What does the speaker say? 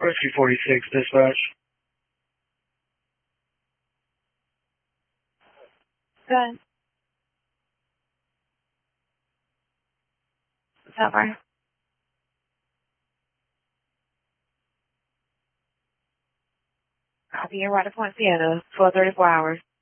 Rescue 46, dispatch. Good. What's up, Mark? I'll be in right upon Sienna for 34 hours.